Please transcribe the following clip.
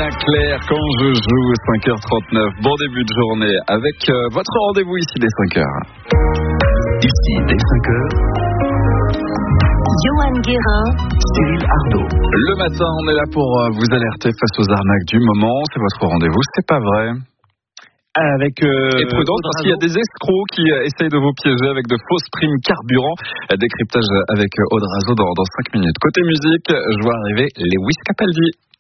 bien clair quand je joue 5h39. Bon début de journée avec votre rendez-vous ici dès 5h. Ici dès 5h. Johan Guérin, Cyril Ardo. Le matin, on est là pour vous alerter face aux arnaques du moment. C'est votre rendez-vous, c'est pas vrai? Et prudence parce qu'il y a des escrocs qui essayent de vous piéger avec de fausses primes carburant. Décryptage avec Aude Razo dans 5 minutes. Côté musique, je vois arriver Lewis Capaldi.